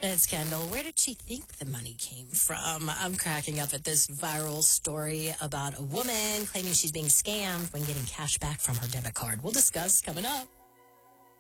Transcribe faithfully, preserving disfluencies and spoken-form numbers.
It's Kendall. Where did she think the money came from? I'm cracking up at this viral story about a woman claiming she's being scammed when getting cash back from her debit card. We'll discuss coming up.